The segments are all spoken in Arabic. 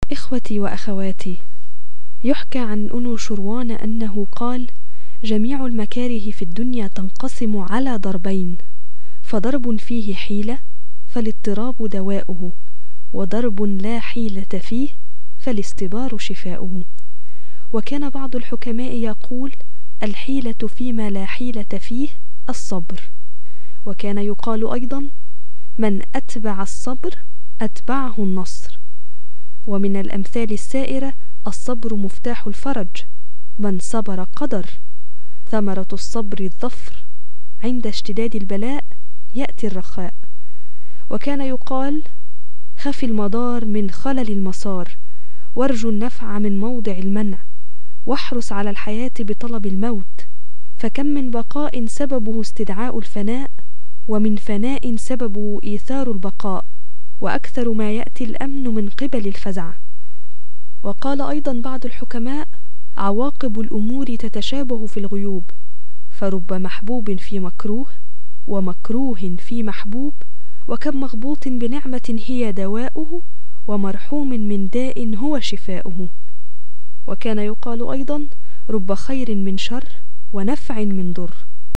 إخوتي وأخواتي، يحكى عن أنوشروان أنه قال: جميع المكاره في الدنيا تنقسم على ضربين، فضرب فيه حيلة فالاضطراب دواؤه، وضرب لا حيلة فيه فالاستبار شفاؤه. وكان بعض الحكماء يقول: الحيلة فيما لا حيلة فيه الصبر. وكان يقال أيضا: من أتبع الصبر أتبعه النصر. ومن الأمثال السائرة: الصبر مفتاح الفرج، من صبر قدر، ثمرة الصبر الظفر، عند اشتداد البلاء يأتي الرخاء. وكان يقال: خف المضار من خلل المسار، وارجو النفع من موضع المنع، واحرص على الحياة بطلب الموت، فكم من بقاء سببه استدعاء الفناء، ومن فناء سببه إيثار البقاء، وأكثر ما يأتي الأمن من قبل الفزع. وقال أيضا بعض الحكماء: عواقب الأمور تتشابه في الغيوب، فرب محبوب في مكروه، ومكروه في محبوب، وكم مغبوط بنعمة هي دواؤه، ومرحوم من داء هو شفاؤه. وكان يقال أيضا: رب خير من شر، ونفع من ضر.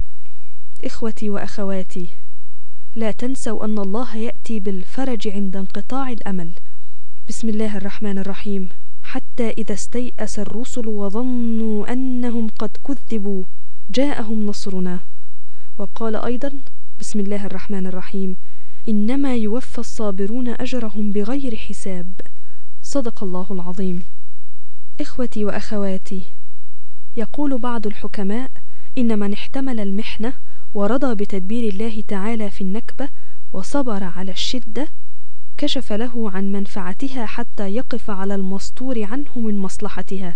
إخوتي وأخواتي، لا تنسوا أن الله يأتي بالفرج عند انقطاع الأمل. بسم الله الرحمن الرحيم: حتى إذا استيأس الرسل وظنوا أنهم قد كذبوا جاءهم نصرنا. وقال أيضا: بسم الله الرحمن الرحيم: إنما يوفى الصابرون أجرهم بغير حساب. صدق الله العظيم. إخوتي وأخواتي، يقول بعض الحكماء: إن من احتمل المحنة ورضى بتدبير الله تعالى في النكبة وصبر على الشدة، كشف له عن منفعتها حتى يقف على المستور عنه من مصلحتها.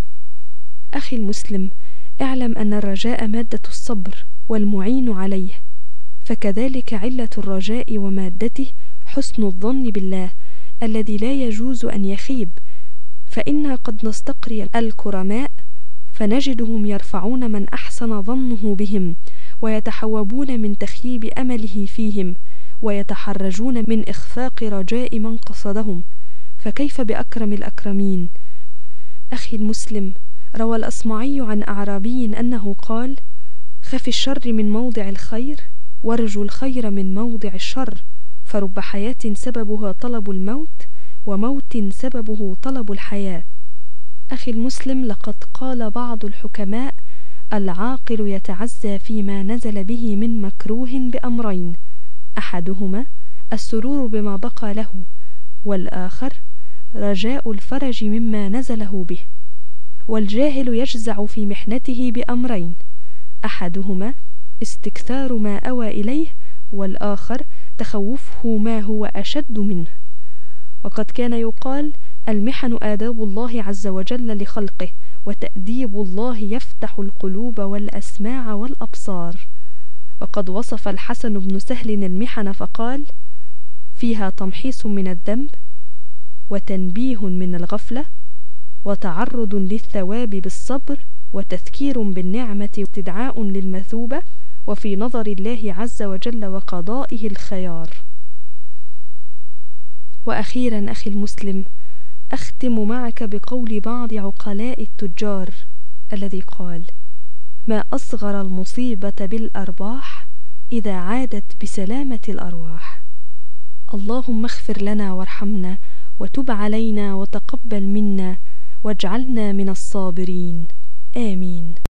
أخي المسلم، اعلم أن الرجاء مادة الصبر والمعين عليه، فكذلك علة الرجاء ومادته حسن الظن بالله الذي لا يجوز أن يخيب. فإنا قد نستقري الكرماء فنجدهم يرفعون من أحسن ظنه بهم، ويتحوبون من تخييب أمله فيهم، ويتحرجون من إخفاق رجاء من قصدهم، فكيف بأكرم الأكرمين؟ أخي المسلم، روى الأصمعي عن أعرابي أنه قال: خف الشر من موضع الخير، وارجو الخير من موضع الشر، فرب حياة سببها طلب الموت، وموت سببه طلب الحياة. أخي المسلم، لقد قال بعض الحكماء: العاقل يتعزى فيما نزل به من مكروه بأمرين، أحدهما السرور بما بقى له، والآخر رجاء الفرج مما نزله به. والجاهل يجزع في محنته بأمرين، أحدهما استكثار ما أوى إليه، والآخر تخوفه ما هو أشد منه. وقد كان يقال: المحن آداب الله عز وجل لخلقه، وتأديب الله يفتح القلوب والأسماع والأبصار. وقد وصف الحسن بن سهل المحن فقال: فيها تمحيص من الذنب، وتنبيه من الغفلة، وتعرض للثواب بالصبر، وتذكير بالنعمة، واستدعاء للمثوبة، وفي نظر الله عز وجل وقضائه الخيار. وأخيرا أخي المسلم، أختم معك بقول بعض عقلاء التجار الذي قال: ما أصغر المصيبة بالأرباح إذا عادت بسلامة الأرواح. اللهم اغفر لنا وارحمنا، وتب علينا وتقبل منا، واجعلنا من الصابرين. آمين.